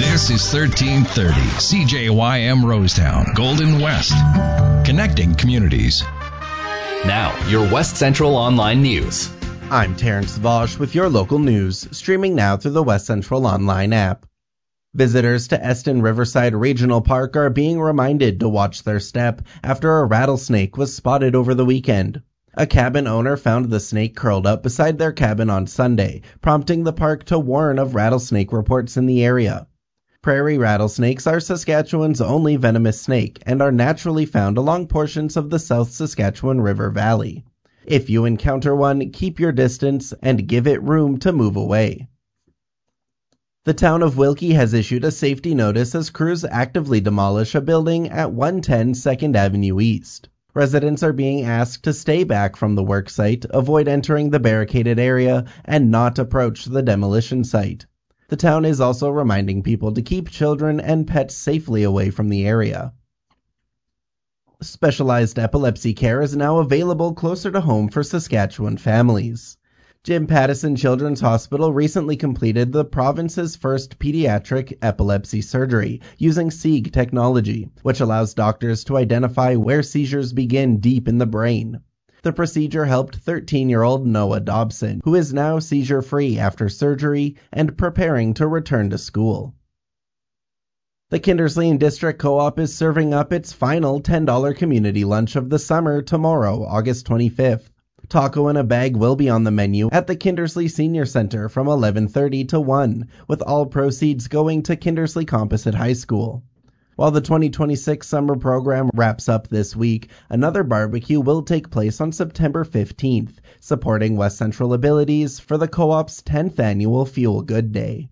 This is 1330 CJYM Rosetown, Golden West. Connecting communities. Now, your West Central Online News. I'm Terrence Vosh with your local news, streaming now through the West Central Online app. Visitors to Eston Riverside Regional Park are being reminded to watch their step after a rattlesnake was spotted over the weekend. A cabin owner found the snake curled up beside their cabin on Sunday, prompting the park to warn of rattlesnake reports in the area. Prairie rattlesnakes are Saskatchewan's only venomous snake and are naturally found along portions of the South Saskatchewan River Valley. If you encounter one, keep your distance and give it room to move away. The town of Wilkie has issued a safety notice as crews actively demolish a building at 110 2nd Avenue East. Residents are being asked to stay back from the work site, avoid entering the barricaded area, and not approach the demolition site. The town is also reminding people to keep children and pets safely away from the area. Specialized epilepsy care is now available closer to home for Saskatchewan families. Jim Pattison Children's Hospital recently completed the province's first pediatric epilepsy surgery using SIEG technology, which allows doctors to identify where seizures begin deep in the brain. The procedure helped 13-year-old Noah Dobson, who is now seizure-free after surgery and preparing to return to school. The Kindersley District Co-op is serving up its final $10 community lunch of the summer tomorrow, August 25th. Taco in a bag will be on the menu at the Kindersley Senior Center from 11:30 to 1, with all proceeds going to Kindersley Composite High School. While the 2026 summer program wraps up this week, another barbecue will take place on September 15th, supporting West Central Abilities for the Co-op's 10th annual Fuel Good Day.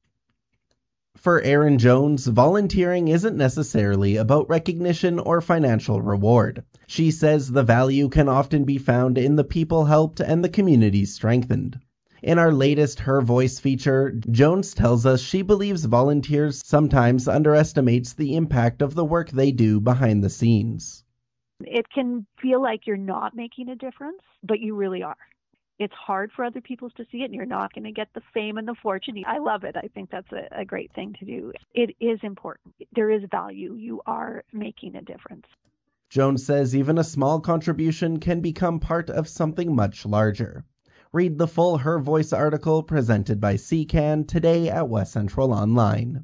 For Erin Jones, volunteering isn't necessarily about recognition or financial reward. She says the value can often be found in the people helped and the communities strengthened. In our latest Her Voice feature, Jones tells us she believes volunteers sometimes underestimates the impact of the work they do behind the scenes. It can feel like you're not making a difference, but you really are. It's hard for other people to see it, and you're not going to get the fame and the fortune. I love it. I think that's a great thing to do. It is important. There is value. You are making a difference. Jones says even a small contribution can become part of something much larger. Read the full Her Voice article presented by CCAN today at West Central Online.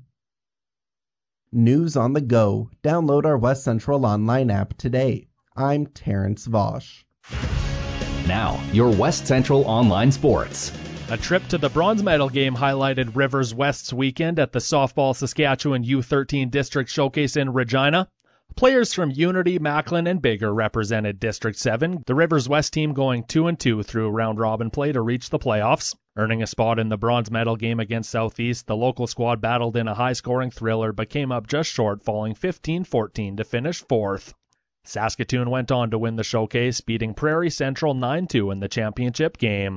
News on the go. Download our West Central Online app today. I'm Terrence Vosh. Now, your West Central Online Sports. A trip to the bronze medal game highlighted Rivers West's weekend at the Softball Saskatchewan U13 District Showcase in Regina. Players from Unity, Macklin, and Biggar represented District 7, the Rivers West team going 2-2 through round-robin play to reach the playoffs. Earning a spot in the bronze medal game against Southeast, the local squad battled in a high-scoring thriller but came up just short, falling 15-14 to finish fourth. Saskatoon went on to win the showcase, beating Prairie Central 9-2 in the championship game.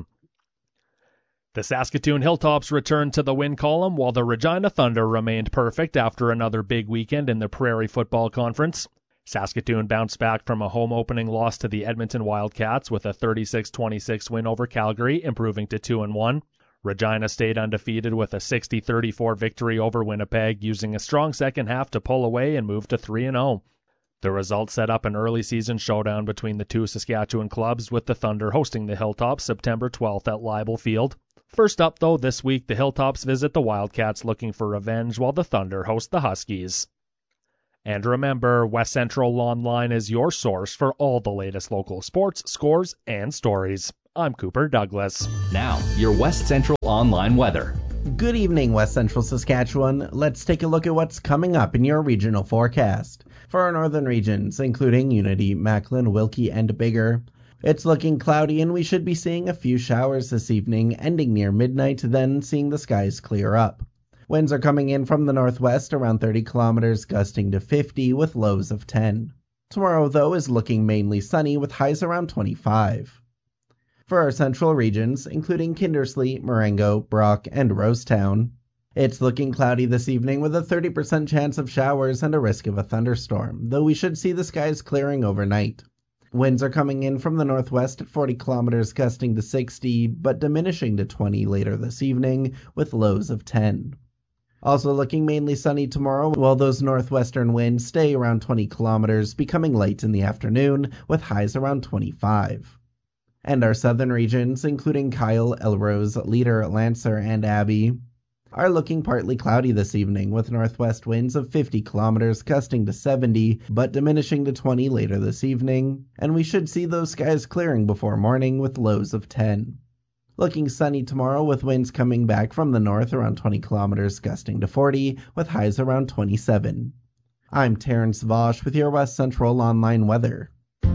The Saskatoon Hilltops returned to the win column, while the Regina Thunder remained perfect after another big weekend in the Prairie Football Conference. Saskatoon bounced back from a home opening loss to the Edmonton Wildcats with a 36-26 win over Calgary, improving to 2-1. Regina stayed undefeated with a 60-34 victory over Winnipeg, using a strong second half to pull away and move to 3-0. The result set up an early season showdown between the two Saskatchewan clubs, with the Thunder hosting the Hilltops September 12th at Leibel Field. First up, though, this week the Hilltops visit the Wildcats looking for revenge, while the Thunder host the Huskies. And remember, West Central Online is your source for all the latest local sports, scores, and stories. I'm Cooper Douglas. Now, your West Central Online weather. Good evening, West Central Saskatchewan. Let's take a look at what's coming up in your regional forecast. For our northern regions, including Unity, Macklin, Wilkie, and Biggar, it's looking cloudy and we should be seeing a few showers this evening, ending near midnight, then seeing the skies clear up. Winds are coming in from the northwest around 30 kilometers, gusting to 50 with lows of 10. Tomorrow, though, is looking mainly sunny with highs around 25. For our central regions, including Kindersley, Marengo, Brock, and Rosetown, it's looking cloudy this evening with a 30% chance of showers and a risk of a thunderstorm, though we should see the skies clearing overnight. Winds are coming in from the northwest at 40 kilometers, gusting to 60, but diminishing to 20 later this evening with lows of 10. Also looking mainly sunny tomorrow, while those northwestern winds stay around 20 kilometers, becoming light in the afternoon, with highs around 25. And our southern regions, including Kyle, Elrose, Leader, Lancer, and Abbey, are looking partly cloudy this evening, with northwest winds of 50 kilometers gusting to 70, but diminishing to 20 later this evening, and we should see those skies clearing before morning with lows of 10. Looking sunny tomorrow with winds coming back from the north around 20 kilometers gusting to 40, with highs around 27. I'm Terrence Vosch with your West Central Online weather.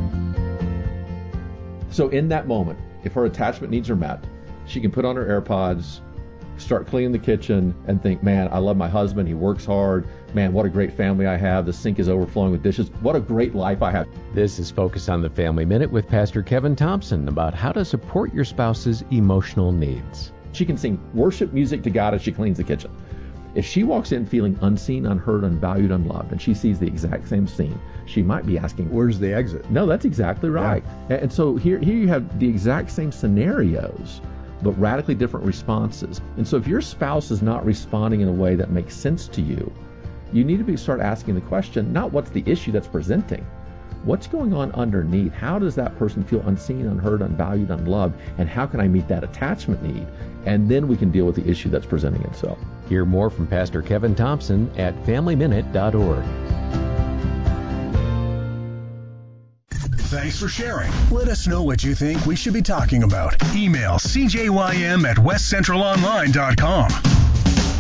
So in that moment, if her attachment needs are met, she can put on her AirPods, start cleaning the kitchen, and think, man, I love my husband, he works hard, man, what a great family I have, the sink is overflowing with dishes, what a great life I have. This is Focus on the Family Minute with Pastor Kevin Thompson about how to support your spouse's emotional needs. She can sing worship music to God as she cleans the kitchen. If she walks in feeling unseen, unheard, unvalued, unloved, and she sees the exact same scene, she might be asking, where's the exit? No, that's exactly right. Yeah. And so here you have the exact same scenarios, but radically different responses. And so if your spouse is not responding in a way that makes sense to you, you need to start asking the question, not what's the issue that's presenting, what's going on underneath? How does that person feel unseen, unheard, unvalued, unloved? And how can I meet that attachment need? And then we can deal with the issue that's presenting itself. Hear more from Pastor Kevin Thompson at FamilyMinute.org. Thanks for sharing. Let us know what you think we should be talking about. Email cjym@westcentralonline.com.